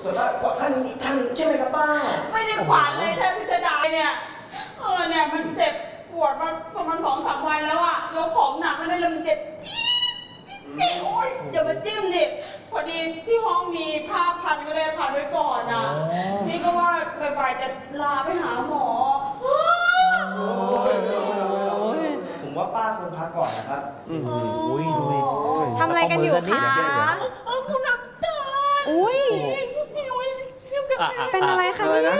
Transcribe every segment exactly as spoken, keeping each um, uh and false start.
ส่วนป้ากดท่านนี้ท่านใช่ไหมครับป้าไม่ได้ขวานเลยแทบพิสดารเนี่ยเออเนี่ยมันเจ็บปวดมาประมาณสองสามวันแล้วอะยกของหนักไม่ได้เลยมันเจ็บจี๊ดจี๊ดโอ๊ยอย่ามาจิ้มดิพอดีที่ห้องมีผ้าพันก็เลยพันไว้ก่อนอะนี่ก็ว่าบ่ายๆจะลาไปหาหมอผมว่าป้าควรพักก่อนนะครับอุ้ยดูดิทำอะไรกันอยู่คะคุณน้ำตาลอุ้ยเป็นอะไรคะเนี่ย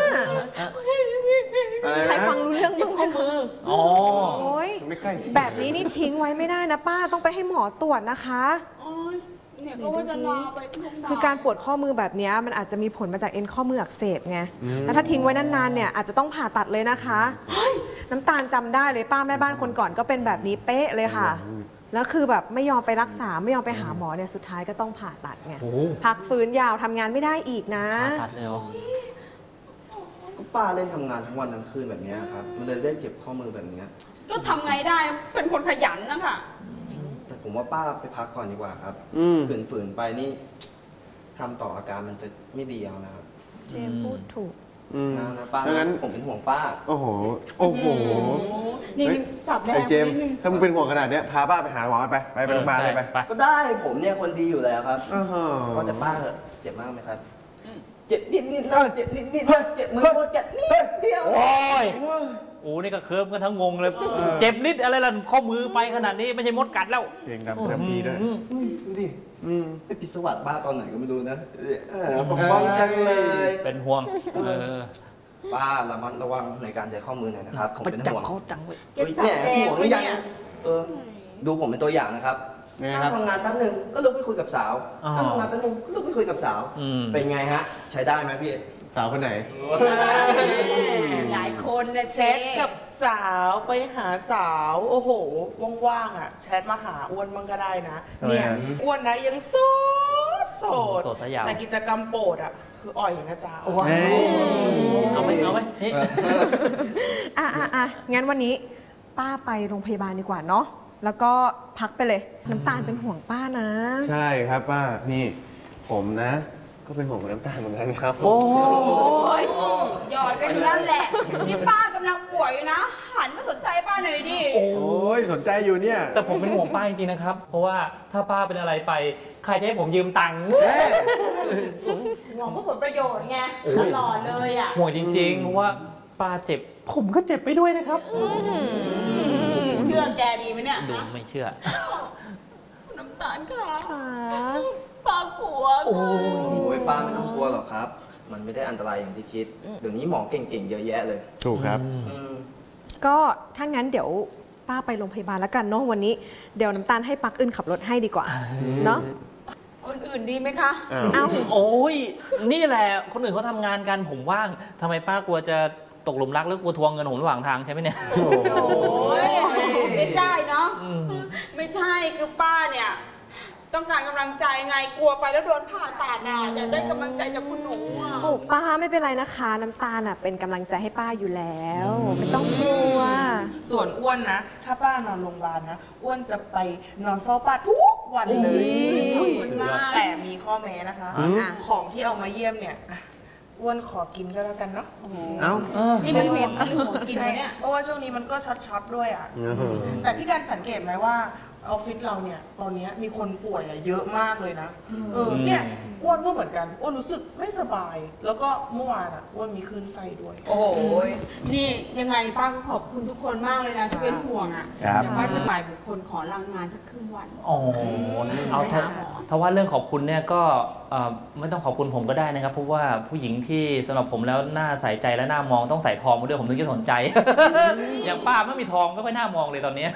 ใครฟังรู้เรื่องบ้างไหมคะอ๋อโอ้ยแบบนี้นี่ทิ้งไว้ไม่ได้นะป้าต้องไปให้หมอตรวจนะคะเนี่ยก็ว่าจะลาไปคือการปวดข้อมือแบบนี้มันอาจจะมีผลมาจากเอ็นข้อมืออักเสบไงแล้วถ้าทิ้งไว้นานๆเนี่ยอาจจะต้องผ่าตัดเลยนะคะน้ำตาลจำได้เลยป้าแม่บ้านคนก่อนก็เป็นแบบนี้เป๊ะเลยค่ะแล้วคือแบบไม่ยอมไปรักษาไม่ยอมไปหาหมอเนี่ยสุดท้ายก็ต้องผ่าตัดไงพักฟื้นยาวทำงานไม่ได้อีกนะผ่าตัดเลยเหรอก็ป้าเล่นทำงานทั้งวันทั้งคืนแบบนี้ครับมันเลยได้เจ็บข้อมือแบบนี้ก็ทำไงได้เป็นคนขยันนะคะแต่ผมว่าป้าไปพักก่อนดีกว่าครับฝืนๆไปนี่ทำต่ออาการมันจะไม่ดีเอานะครับเจมพูดถูกนะนะป้างั้นผมเป็นห่วงป้าโอ้โหโอ้โหนี่จับแรงไอ้เจมถ้ามึงเป็นห่วงขนาดนี้พาป้าไปหาหมอไปไปโรงพยาบาลเลยไปก็ได้ผมเนี่ยคนดีอยู่แล้วครับก็แต่ป้าเจ็บมากไหมครับเจ็บนิดนิดเจ็บนิดนิดเจ็บมือเจ็บนิดเดียวโอ้ยโอ้นี่ก็เคิร์ฟกันทั้งงงเลยเจ็บนิดอะไรล่ะข้อมือไปขนาดนี้ไม่ใช่มดกัดแล้วเพลงดำดำดีด้วยดูดิไปพิศวาสบ้าตอนไหนก็ไม่รู้นะปกป้องจังเลยเป็นห่วงป้าระมัดระวังในการใช้ข้อมือหน่อยนะครับผมเป็นห่วงเขาจังเลยเนี่ยห่วงหรือยังเออดูผมเป็นตัวอย่างนะครับถ้าทำงานแป๊บนึงก็ลุกไปคุยกับสาวถ้าทำงานแป๊บนึงก็ลุกไปคุยกับสาวเป็นไงฮะใช้ได้ไหมพี่สาวคนไหนหลายคนนะแชทกับสาวไปหาสาวโอ้โหว่างๆอ่ะแชทมาหาอ้วนมั่งก็ได้นะเนี่ยอ้วนนะยังโสดโสดแต่กิจกรรมโปรดอ่ะคืออ่อยนะจ๊ะเอาไหมเอาไหมอ่ะอ่ะอ่ะงั้นวันนี้ป้าไปโรงพยาบาลดีกว่าเนาะแล้วก็พักไปเลยน้ำตาลเป็นห่วงป้านะใช่ครับป้านี่ผมนะก็เป็นห่วงน้ำตาลเหมือนกันครับโอ้ยหยอดกันอยู่นั่นแหละนี่ป้ากำลังป่วยอยู่นะหันมาสนใจป้าหน่อยดิโอ้ยสนใจอยู่เนี่ยแต่ผมเป็นห่วงป้าจริงๆนะครับเพราะว่าถ้าป้าเป็นอะไรไปใครจะให้ผมยืมตังค์ห่วงเพื่อผลประโยชน์ไงตลอดเลยอ่ะห่วงจริงๆเพราะว่าป้าเจ็บผมก็เจ็บไปด้วยนะครับเชื่อแกดีไหมเนี่ยดูไม่เชื่อน้ำตาลค่ะป้ากลัวโอ้ยป้าไม่ต้องกลัวหรอกครับมันไม่ได้อันตรายอย่างที่คิดเดี๋ยวนี้หมอเก่งๆเยอะแยะเลยถูกครับก็ถ้างั้นเดี๋ยวป้าไปโรงพยาบาลแล้วกันเนาะวันนี้เดี๋ยวน้ำตาลให้ปักอื่นขับรถให้ดีกว่าเนาะคนอื่นดีไหมคะเอ้าโอ้ยนี่แหละคนอื่นเขาทำงานกันผมว่างทำไมป้ากลัวจะตกหลุมรักหรือกลัวทวงเงินผมระหว่างทางใช่ไหมเนี่ยโอ้ยไม่ได้เนาะไม่ใช่คือป้าเนี่ยต้องการกำลังใจไงกลัวไปแล้วโดนผ่าตัดน่ะอยากได้กำลังใจจากคุณหนูอ่ะโอ้ป้าไม่เป็นไรนะคะน้ำตาลอ่ะเป็นกำลังใจให้ป้าอยู่แล้วไม่ต้องกลัวส่วนอ้วนนะถ้าป้านอนโรงพยาบาลนะอ้วนจะไปนอนเฝ้าป้าทุกวันเลยแต่มีข้อแม้นะคะของที่เอามาเยี่ยมเนี่ยอ้วนขอกินก็แล้วกันเนาะเอ้านี่เป็นเมนที่หนูกินเนี่ยเพราะว่าช่วงนี้มันก็ช็อตๆด้วยอ่ะแต่พี่การสังเกตไหมว่าออฟฟิศเราเนี่ยตอนนี้มีคนป่วยเยอะมากเลยนะเออเนี่ยอ้วนก็เหมือนกันอ้วนรู้สึกไม่สบายแล้วก็เมื่อวานอ่ะอ้วนมีคลื่นไส้ด้วยโอ้โหนี่ยังไงป้าก็ขอบคุณทุกคนมากเลยนะที่เป็นห่วงอ่ะแต่ว่าจะบ่ายบุคคลขอลางงานสักครึ่งวันอ๋อเอาเถอะถ้าว่าเรื่องขอบคุณเนี่ยก็ไม่ต้องขอบคุณผมก็ได้นะครับเพราะว่าผู้หญิงที่สำหรับผมแล้วหน้าใส่ใจและหน้ามองต้องใส่ทองมาด้วยผมถึงจะสนใจอย่างป้าไม่มีทองก็ไม่น่ามองเลยตอนนี้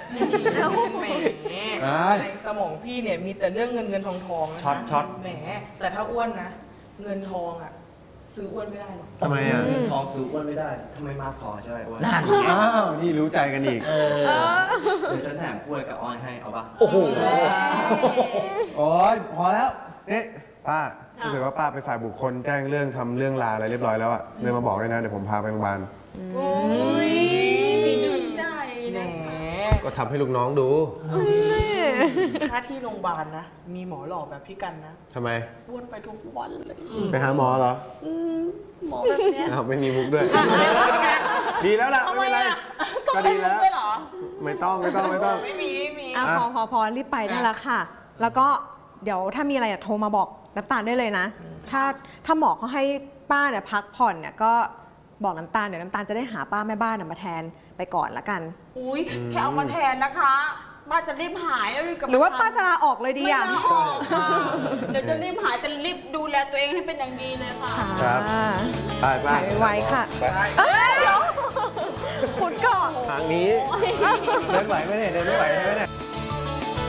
สมองพี่เนี่ยมีแต่เรื่องเงินเงินทองทองช็อตช็อตแหมแต่ถ้าอ้วนนะเงินทองอ่ะซื้ออ้วนไม่ได้หรอกทำไมอ่ะเงินทองซื้ออ้วนไม่ได้ทำไมมากพอใช่ไหมอ้วนนั่นอ้าวนี่รู้ใจกันอีกเดี๋ยวฉันแถมกล้วยกับอ้อยให้เอาป่ะโอ้โหโอ้ยพอแล้วเอ๊ะป้าถ้าเกิดว่าป้าไปฝ่ายบุคคลแจ้งเรื่องทำเรื่องลาอะไรเรียบร้อยแล้วอะเลยมาบอกเลยนะเดี๋ยวผมพาไปโรงพยาบาลโอ้ยมีน้ำใจนะก็ทำให้ลูกน้องดูถ้าที่โรงพยาบาลนะ มีหมอหล่อแบบพี่กันนะทำไมอ้วนไปทุกวันเลยไปหาหมอเหรออืมหมอแบบเนี้ยอ้าวไม่มีมุกด้วย ดีแล้วล่ะทำไม่ไมเป็นไรอ่ะต้องก็เล่ดีนแล้วด้วยเหรอไม่ต้องไม่ต้องไม่ต้องไม่มีไม่มีอ่ะพอพอพอรีบไปได้แล้วค่ะ แล้วก็เดี๋ยวถ้ามีอะไรอะโทรมาบอกน้ำตาลได้เลยนะ ถ้าถ้าหมอเขาให้ป้าเนี่ยพักผ่อนเนี่ยก็บอกน้ำตาลเดี๋ยวน้ำตาลจะได้หาป้าแม่บ้านน่ะมาแทนไปก่อนละกันอุ้ยแค่เอามาแทนนะคะป้าจะรีบหายแล้วรีบกลับหรือว่าทำป้าจะลาออกเลยดีไม่อ่ะลาออกค่ะเดี๋ยวจะรีบหายจะรีบดูแลตัวเองให้เป็นอย่างดีเลยค่ะครับ ไปไปหายไวๆค่ะไปเอ้ยเดี๋ยวคุณก่อนทางนี้ เดินไหวไหมเนี่ยเดินไม่ไหวใช่ไหมเนี่ย